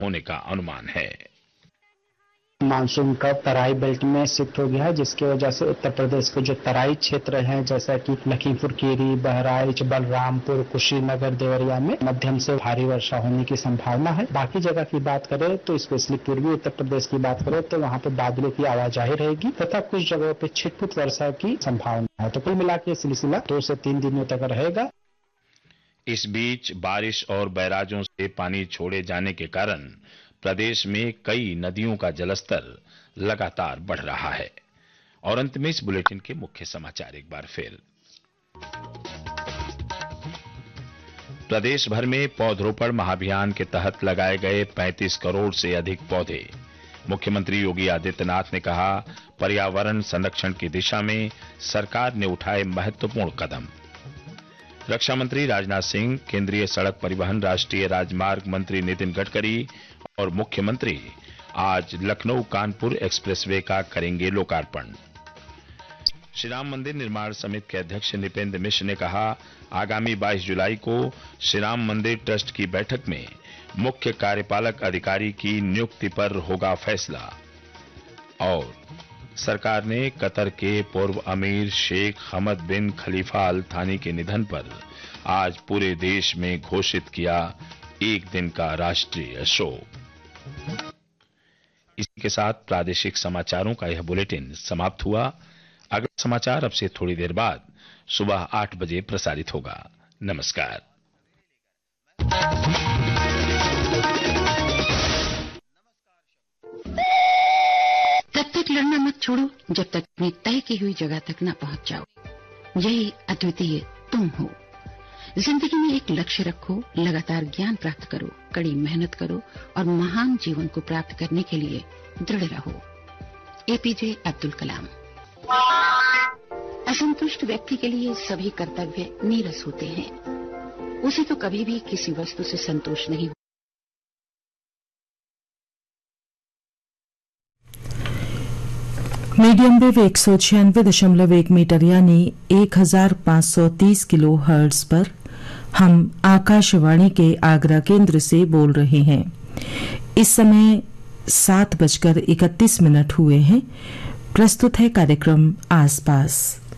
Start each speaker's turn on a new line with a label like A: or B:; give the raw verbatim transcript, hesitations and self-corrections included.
A: होने का अनुमान है।
B: मानसून का तराई बेल्ट में शिफ्ट हो गया है, जिसकी वजह से उत्तर प्रदेश के जो तराई क्षेत्र हैं जैसा कि लखीमपुर खीरी, बहराइच, बलरामपुर, कुशीनगर, देवरिया में मध्यम से भारी वर्षा होने की संभावना है। बाकी जगह की बात करें तो स्पेशली पूर्वी उत्तर प्रदेश की बात करें तो वहाँ पे बादलों की आवाजाही रहेगी तथा कुछ जगहों पे छिटपुट वर्षा की संभावना है। तो कुल मिला के सिलसिला दो से तीन दिनों तक रहेगा।
A: इस बीच बारिश और बैराजों से पानी छोड़े जाने के कारण प्रदेश में कई नदियों का जलस्तर लगातार बढ़ रहा है। और अंत में इस बुलेटिन के मुख्य समाचार एक बार फिर। प्रदेश भर में पौधरोपण महाअभियान के तहत लगाए गए पैंतीस करोड़ से अधिक पौधे। मुख्यमंत्री योगी आदित्यनाथ ने कहा, पर्यावरण संरक्षण की दिशा में सरकार ने उठाए महत्वपूर्ण कदम। रक्षा मंत्री राजनाथ सिंह, केंद्रीय सड़क परिवहन, राष्ट्रीय राजमार्ग मंत्री नितिन गडकरी और मुख्यमंत्री आज लखनऊ कानपुर एक्सप्रेसवे का करेंगे लोकार्पण। श्री राम मंदिर निर्माण समिति के अध्यक्ष नृपेंद्र मिश्र ने कहा, आगामी बाईस जुलाई को श्री राम मंदिर ट्रस्ट की बैठक में मुख्य कार्यपालक अधिकारी की नियुक्ति पर होगा फैसला। और सरकार ने कतर के पूर्व अमीर शेख हमद बिन खलीफा अल थानी के निधन पर आज पूरे देश में घोषित किया एक दिन का राष्ट्रीय शोक। इसी के साथ प्रादेशिक समाचारों का यह बुलेटिन समाप्त हुआ। अगला समाचार अब से थोड़ी देर बाद सुबह आठ बजे प्रसारित होगा। नमस्कार।
C: तब तक लड़ना मत छोड़ो जब तक अपनी तय की हुई जगह तक न पहुंच जाओ। यही अद्वितीय तुम हो। जिंदगी में एक लक्ष्य रखो, लगातार ज्ञान प्राप्त करो, कड़ी मेहनत करो और महान जीवन को प्राप्त करने के लिए दृढ़ रहो। एपीजे अब्दुल कलाम। असंतुष्ट व्यक्ति के लिए सभी कर्तव्य नीरस होते हैं। उसे तो कभी भी किसी वस्तु से संतोष नहीं।
D: मीडियम वेव एक सौ छियानवे दशमलव एक मीटर यानी एक हजार पांच सौ तीस किलो हर्ट्ज पर हम आकाशवाणी के आगरा केंद्र से बोल रहे हैं। इस समय सात बजकर इकतीस मिनट हुए हैं। प्रस्तुत है कार्यक्रम आसपास।